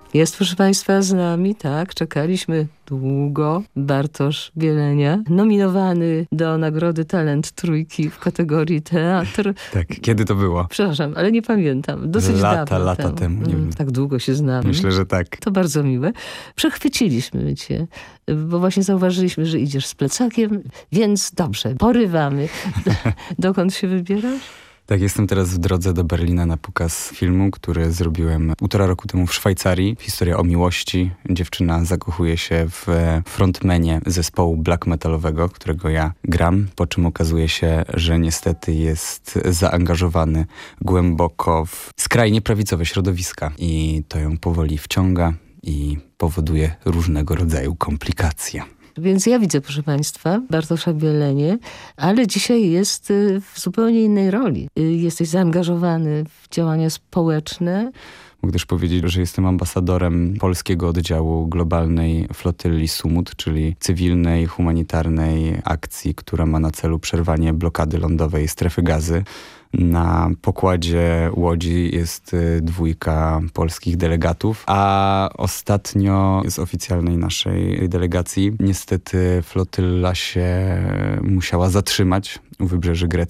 Jest, proszę Państwa, z nami, tak, czekaliśmy długo. Bartosz Bielenia, nominowany do Nagrody Talent Trójki w kategorii teatr. Tak, kiedy to było? Przepraszam, ale nie pamiętam. Dosyć Lata temu. Nie wiem. Tak długo się znamy. Myślę, że tak. To bardzo miłe. Przechwyciliśmy cię, bo właśnie zauważyliśmy, że idziesz z plecakiem, więc dobrze, porywamy. Dokąd się wybierasz? Tak, jestem teraz w drodze do Berlina na pokaz filmu, który zrobiłem 1,5 roku temu w Szwajcarii. Historia o miłości. Dziewczyna zakochuje się w frontmanie zespołu black metalowego, którego ja gram, po czym okazuje się, że niestety jest zaangażowany głęboko w skrajnie prawicowe środowiska. I to ją powoli wciąga i powoduje różnego rodzaju komplikacje. Więc ja widzę, proszę Państwa, Bartosza Bielenię, ale dzisiaj jest w zupełnie innej roli. Jesteś zaangażowany w działania społeczne. Mogę też powiedzieć, że jestem ambasadorem polskiego oddziału globalnej flotylli Sumut, czyli cywilnej, humanitarnej akcji, która ma na celu przerwanie blokady lądowej strefy Gazy. Na pokładzie łodzi jest 2 polskich delegatów, a ostatnio z oficjalnej naszej delegacji niestety flotylla się musiała zatrzymać u wybrzeży Grecji.